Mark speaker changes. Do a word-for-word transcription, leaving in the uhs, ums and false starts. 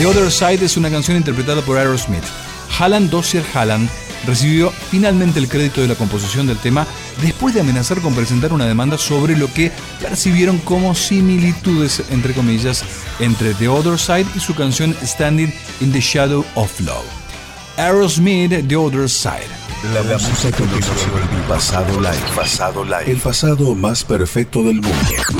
Speaker 1: The Other Side es una canción interpretada por Aerosmith. Halland Dozier Halland recibió finalmente el crédito de la composición del tema después de amenazar con presentar una demanda sobre lo que percibieron como similitudes, entre comillas, entre The Other Side y su canción Standing in the Shadow of Love. Aerosmith, The Other Side.
Speaker 2: La, la música que nos el pasado live, pasado live, el pasado más perfecto del mundo.